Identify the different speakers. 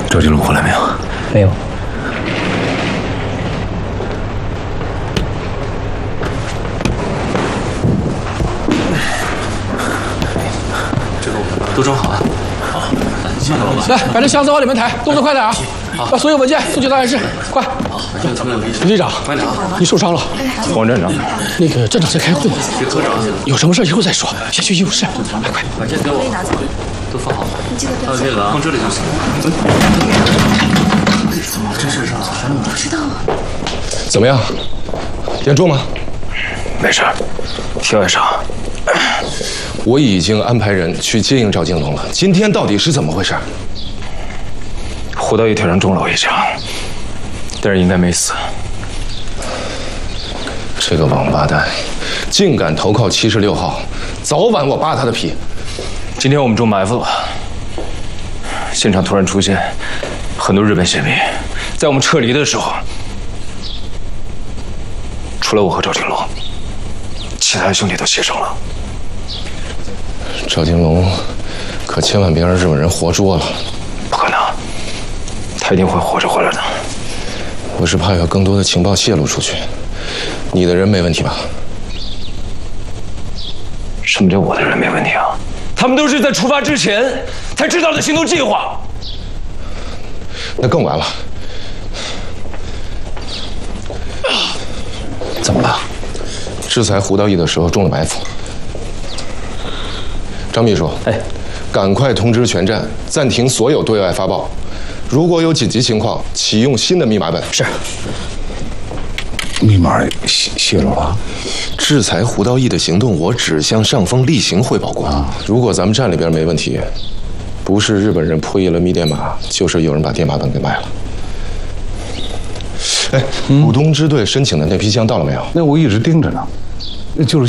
Speaker 1: 赵金龙回来没有？
Speaker 2: 没有。
Speaker 1: 这个都装好了。好，谢谢老板。
Speaker 3: 来，把这箱子往里面抬，动作快点啊！把所有文件送去档案室，快！李队长，你受伤了。
Speaker 2: 王站长，
Speaker 3: 那个站长在开会呢，
Speaker 1: 科长，
Speaker 3: 有什么事以后再说，先去医务室。快！
Speaker 1: 把这给我，都放好了。还有这个放这里就行。怎么这事上？
Speaker 4: 不知道啊。
Speaker 5: 怎么样？严重吗？
Speaker 2: 没事，体外伤。
Speaker 5: 我已经安排人去接应赵金龙了。今天到底是怎么回事？
Speaker 2: 胡道义腿上中了我一枪，但是应该没死。
Speaker 5: 这个王八蛋，竟敢投靠76号，早晚我扒他的皮。
Speaker 2: 今天我们中埋伏了，现场突然出现很多日本宪兵，在我们撤离的时候，除了我和赵金龙，其他的兄弟都牺牲了。
Speaker 5: 赵金龙，可千万别让日本人活捉了。
Speaker 2: 不可能，他一定会活着回来的。
Speaker 5: 我是怕有更多的情报泄露出去。你的人没问题吧？
Speaker 2: 什么叫我的人没问题啊？他们都是在出发之前才知道的行动计划。
Speaker 5: 那更完了。
Speaker 2: 怎么了？
Speaker 5: 制裁胡道义的时候中了埋伏。张秘书，赶快通知全站暂停所有对外发报，如果有紧急情况，启用新的密码本。
Speaker 2: 是。
Speaker 1: 密码泄露了。
Speaker 5: 制裁胡道义的行动，我只向上峰例行汇报过。如果咱们站里边没问题，不是日本人破译了密电码，就是有人把电码本给卖了。股东支队申请的那批箱到了没有？
Speaker 1: 那我一直盯着呢。就是